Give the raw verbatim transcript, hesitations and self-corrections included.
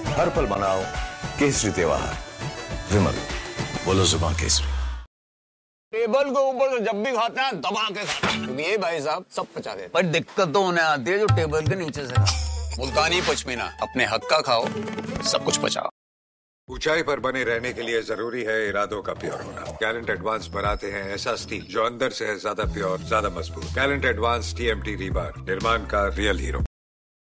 हर पल मनाओ केसरी त्योहार। विमल, बोलो जुबान केसरी। टेबल के ऊपर तो जब भी खाते हैं दबा के खाते हैं, क्योंकि ये भाई साहब सब पचा देते हैं। पर दिक्कत तो उन्हें आती है जो टेबल के नीचे से खा। मुल्तानी पश्मीना, अपने हक का खाओ, सब कुछ पचाओ। ऊंचाई पर बने रहने के लिए जरूरी है इरादों का प्योर होना। गैलेंट एडवांस बनाते हैं ऐसा स्टील जो अंदर से है ज्यादा प्योर, ज्यादा मजबूत। गैलेंट एडवांस टीएमटी रीबार, निर्माण का रियल हीरो।